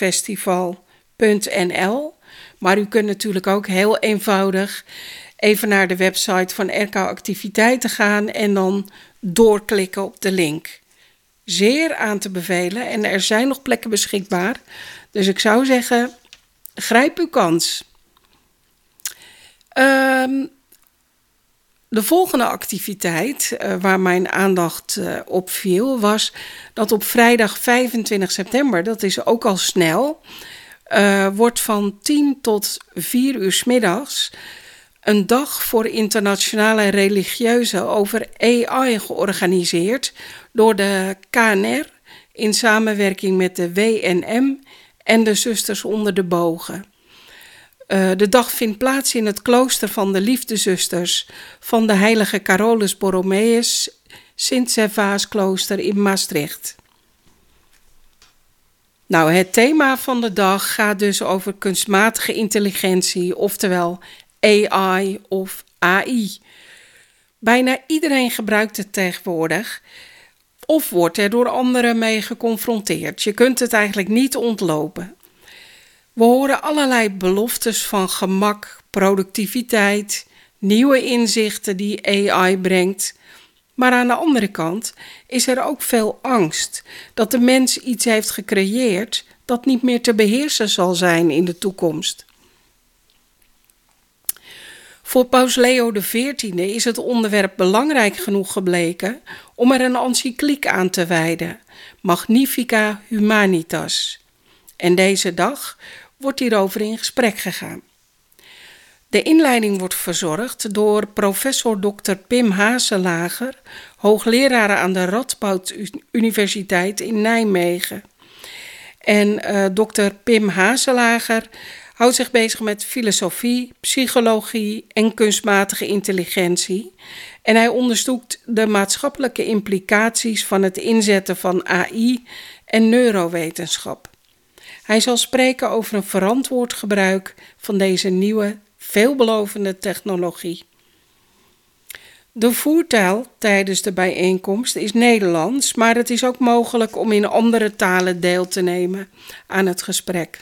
rkfestival.nl. Maar u kunt natuurlijk ook heel eenvoudig even naar de website van RK Activiteiten gaan en dan doorklikken op de link. Zeer aan te bevelen en er zijn nog plekken beschikbaar. Dus ik zou zeggen, grijp uw kans. De volgende activiteit waar mijn aandacht op viel was dat op vrijdag 25 september, dat is ook al snel, wordt van 10 tot 4 uur 's middags een dag voor internationale religieuzen over AI georganiseerd door de KNR in samenwerking met de WNM en de Zusters onder de Bogen. De dag vindt plaats in het klooster van de Liefdezusters van de heilige Carolus Borromeus, Sint-Servaasklooster in Maastricht. Nou, het thema van de dag gaat dus over kunstmatige intelligentie, oftewel AI of AI. Bijna iedereen gebruikt het tegenwoordig of wordt er door anderen mee geconfronteerd. Je kunt het eigenlijk niet ontlopen. We horen allerlei beloftes van gemak, productiviteit, nieuwe inzichten die AI brengt. Maar aan de andere kant is er ook veel angst dat de mens iets heeft gecreëerd dat niet meer te beheersen zal zijn in de toekomst. Voor Paus Leo XIV is het onderwerp belangrijk genoeg gebleken om er een encycliek aan te wijden, Magnifica Humanitas. En deze dag wordt hierover in gesprek gegaan. De inleiding wordt verzorgd door professor Dr. Pim Hazelager, hoogleraar aan de Radboud Universiteit in Nijmegen. En Dr. Pim Hazelager houdt zich bezig met filosofie, psychologie en kunstmatige intelligentie. En hij onderzoekt de maatschappelijke implicaties van het inzetten van AI en neurowetenschap. Hij zal spreken over een verantwoord gebruik van deze nieuwe, veelbelovende technologie. De voertaal tijdens de bijeenkomst is Nederlands, maar het is ook mogelijk om in andere talen deel te nemen aan het gesprek.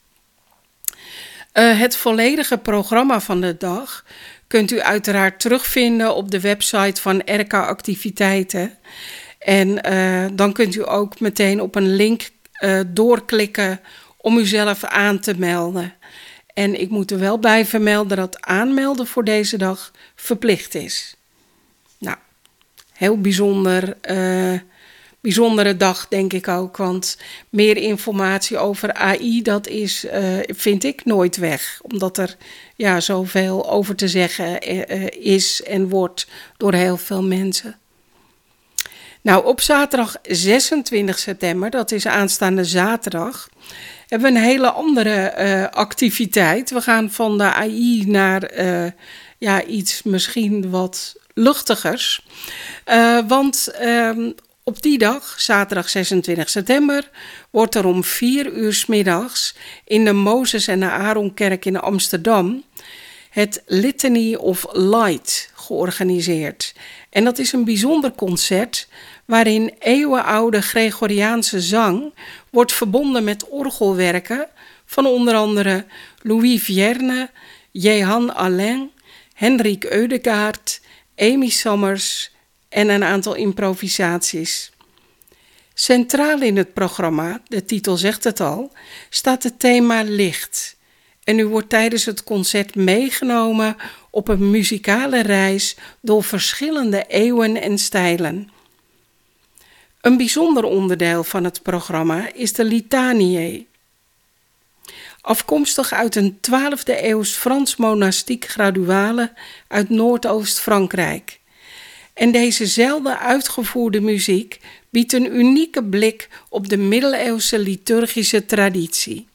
Het volledige programma van de dag kunt u uiteraard terugvinden op de website van RK Activiteiten. En dan kunt u ook meteen op een link doorklikken om uzelf aan te melden. En ik moet er wel bij vermelden dat aanmelden voor deze dag verplicht is. Nou, heel bijzondere dag denk ik ook, want meer informatie over AI, dat is, vind ik, nooit weg. Omdat er zoveel over te zeggen is en wordt door heel veel mensen. Nou, op zaterdag 26 september, dat is aanstaande zaterdag, hebben we een hele andere activiteit. We gaan van de AI naar iets misschien wat luchtigers. Want op die dag, zaterdag 26 september, wordt er om 4 uur 's middags in de Mozes en de Aaronkerk in Amsterdam het Litany of Light georganiseerd. En dat is een bijzonder concert waarin eeuwenoude Gregoriaanse zang wordt verbonden met orgelwerken van onder andere Louis Vierne, Jehan Alain, Henrik Eudegaard, Amy Sommers en een aantal improvisaties. Centraal in het programma, de titel zegt het al, staat het thema licht. En u wordt tijdens het concert meegenomen op een muzikale reis door verschillende eeuwen en stijlen. Een bijzonder onderdeel van het programma is de Litanië. Afkomstig uit een 12e eeuws Frans monastiek graduale uit Noordoost-Frankrijk. En deze zelden uitgevoerde muziek biedt een unieke blik op de middeleeuwse liturgische traditie.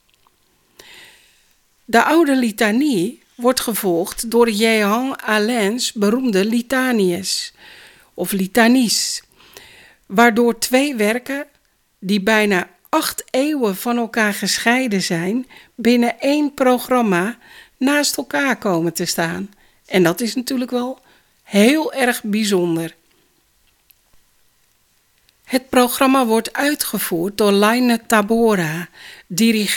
De oude litanie wordt gevolgd door Jehan Alains beroemde litanies of litanies, waardoor 2 werken die bijna 8 eeuwen van elkaar gescheiden zijn, binnen 1 programma naast elkaar komen te staan. En dat is natuurlijk wel heel erg bijzonder. Het programma wordt uitgevoerd door Laine Tabora, dirigent